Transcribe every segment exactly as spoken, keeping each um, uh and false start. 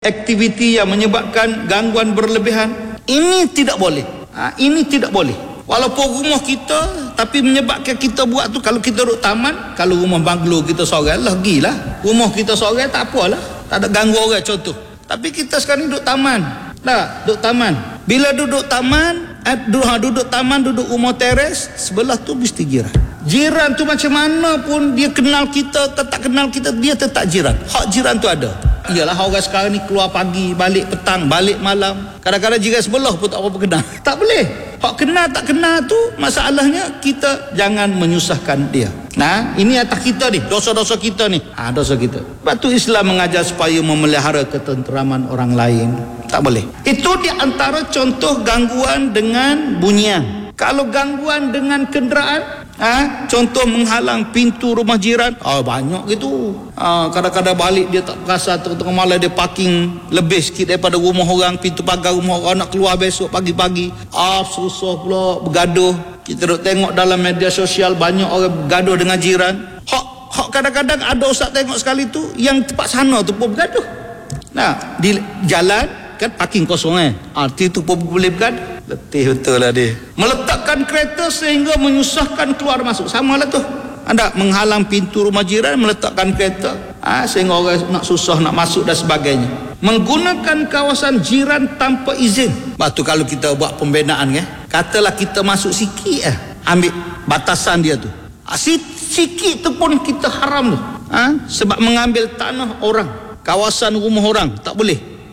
aktiviti yang menyebabkan gangguan berlebihan. Ini tidak boleh. Ha, ini tidak boleh. Walaupun rumah kita, tapi menyebabkan kita buat tu, kalau kita duduk taman, kalau rumah banglo kita seorang lah, gilah. Rumah kita seorang tak apalah, tak ada ganggu orang contoh. Tapi kita sekarang ni duduk taman. Dah, duduk taman. Bila duduk taman, eh, duduk, duduk taman, duduk rumah teres, sebelah tu mesti jiran. Jiran tu macam mana pun dia kenal kita, tak kenal kita, dia tetap jiran. Hak jiran tu ada. Iyalah orang sekarang ni keluar pagi, balik petang, balik malam. Kadang-kadang jiran sebelah pun tak apa kenal. Tak boleh. Hak kenal tak kenal tu, masalahnya kita jangan menyusahkan dia. Nah, ini atas kita ni, dosa-dosa kita ni. Ah, dosa kita. Sebab tu Islam mengajar supaya memelihara ketenteraman orang lain. Tak boleh. Itu di antara contoh gangguan dengan bunyian. Kalau gangguan dengan kenderaan, ha? Contoh menghalang pintu rumah jiran, ah, banyak gitu. Ah, kadang-kadang balik dia tak perasan, tengah malam dia parking lebih sikit daripada rumah orang, pintu pagar rumah orang, nak keluar besok pagi-pagi. Ah, susah pula bergaduh. Kita duk tengok dalam media sosial banyak orang bergaduh dengan jiran. Hak, hak kadang-kadang ada ustaz tengok sekali tu, yang tempat sana tu pun bergaduh. Nah, di jalan kan parking kosong eh. Arti tu pun boleh bergaduh. Letih betul lah dia. Meletakkan kereta sehingga menyusahkan keluar masuk. Sama lah tu. Anda menghalang pintu rumah jiran, meletakkan kereta, ha, sehingga orang nak susah nak masuk dan sebagainya. Menggunakan kawasan jiran tanpa izin. Lepas tu kalau kita buat pembinaan eh, katalah kita masuk sikit eh, ambil batasan dia tu. Ha, sikit tu pun kita haram tu. Ha, sebab mengambil tanah orang, kawasan rumah orang, tak boleh.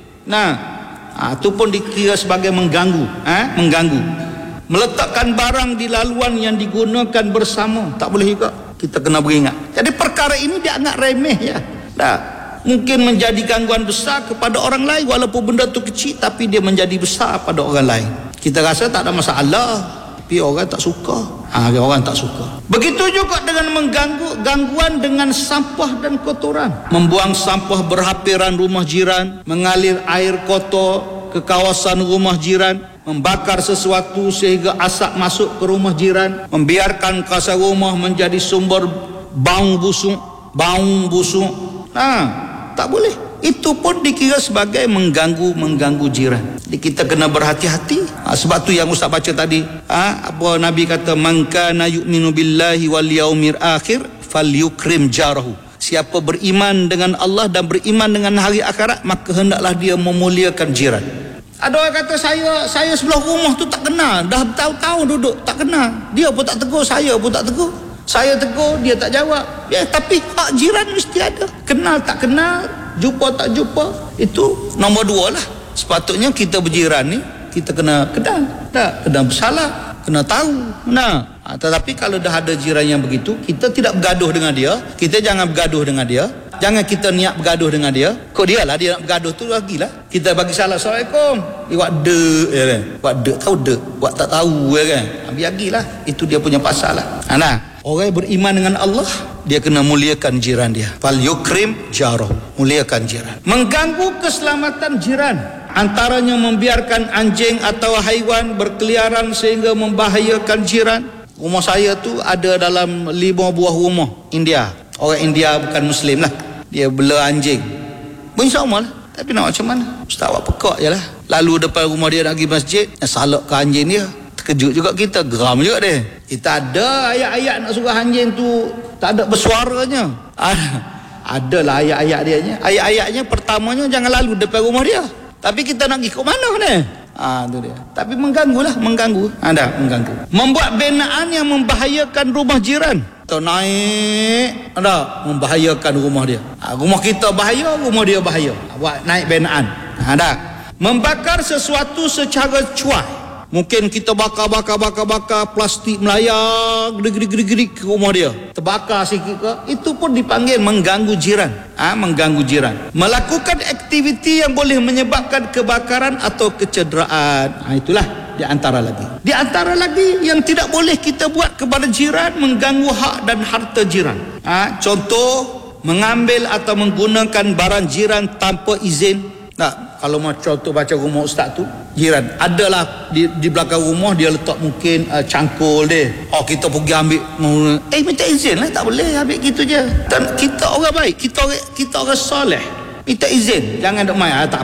Nah, Ah, itu pun dikira sebagai mengganggu, eh? mengganggu. Meletakkan barang di laluan yang digunakan bersama, tak boleh juga. Kita kena beringat. Jadi perkara ini dianggap remeh ya. Dah, mungkin menjadi gangguan besar kepada orang lain, walaupun benda tu kecil, tapi dia menjadi besar pada orang lain. Kita rasa tak ada masalah, tapi orang tak suka. Ah, orang tak suka. Begitu juga dengan mengganggu gangguan dengan sampah dan kotoran. Membuang sampah berhampiran rumah jiran, mengalir air kotor ke kawasan rumah jiran, membakar sesuatu sehingga asap masuk ke rumah jiran, membiarkan kawasan rumah menjadi sumber bau busuk, bau busuk. Nah, tak boleh. Itu pun dikira sebagai mengganggu mengganggu jiran. Jadi kita kena berhati-hati. Ha, sebab tu yang Ustaz baca tadi, ha, apa Nabi kata, man kana yu'minu billahi wal yaumil akhir falyukrim jarahu. Siapa beriman dengan Allah dan beriman dengan hari akhirat, maka hendaklah dia memuliakan jiran. Ada orang kata saya saya sebelah rumah tu tak kenal, dah bertahun-tahun duduk tak kenal. Dia pun tak tegur, saya pun tak tegur. Saya tegur, dia tak jawab. Ya, tapi hak jiran mesti ada. Kenal tak kenal, jumpa tak jumpa, itu nombor dua lah. Sepatutnya kita berjiran ni, kita kena kenal, tak kena bersalah, kena tahu. Nah, ha, tetapi kalau dah ada jiran yang begitu, kita tidak bergaduh dengan dia. Kita jangan bergaduh dengan dia. Jangan kita niat bergaduh dengan dia. Kok dia lah dia nak bergaduh tu lagi lah. Kita bagi salah, Assalamualaikum. Dia buat dek ya kan. Buat dek, tahu dek. Buat tak tahu ya kan. Ambil lagi lah. Itu dia punya pasal lah. Ha, nah, orang yang beriman dengan Allah, dia kena muliakan jiran dia. Fal yukrim jarah, muliakan jiran. Mengganggu keselamatan jiran, antaranya membiarkan anjing atau haiwan berkeliaran sehingga membahayakan jiran. Rumah saya tu ada dalam lima buah rumah India. Orang India bukan Muslim lah. Dia bela anjing. Pun sama lah. Tapi nak macam mana? Ustaz awak pekak je lah. Lalu depan rumah dia nak pergi masjid, nak salak ke anjing dia. Terkejut juga kita, geram juga dia. Kita ada ayat-ayat nak suruh anjing tu tak ada bersuaranya. Adalah ayat-ayat dia. Ayat-ayatnya pertamanya jangan lalu depan rumah dia. Tapi kita nak pergi ke mana ni? Ah, tu dia. Tapi mengganggu lah, mengganggu. Ada mengganggu. Membuat binaan yang membahayakan rumah jiran. Atau naik, ada membahayakan rumah dia. Ha, rumah kita bahaya, rumah dia bahaya. Buat naik binaan. Ada. Membakar sesuatu secara cuai. Mungkin kita bakar-bakar-bakar-bakar plastik melayang gerik-gerik ke rumah dia. Terbakar sikit ke, itu pun dipanggil mengganggu jiran. Ha, mengganggu jiran. Melakukan aktiviti yang boleh menyebabkan kebakaran atau kecederaan. Ha, itulah di antara lagi. Di antara lagi yang tidak boleh kita buat kepada jiran, mengganggu hak dan harta jiran. Ha, contoh, mengambil atau menggunakan barang jiran tanpa izin. Nah, kalau mau contoh baca rumah ustaz tu, jiran adalah di, di belakang rumah dia letak mungkin uh, cangkul dia. Oh, kita pergi ambil, eh minta izin lah, tak boleh ambil gitu je. Dan kita orang baik, kita orang kita orang soleh, minta izin, jangan dok main. Ah, tak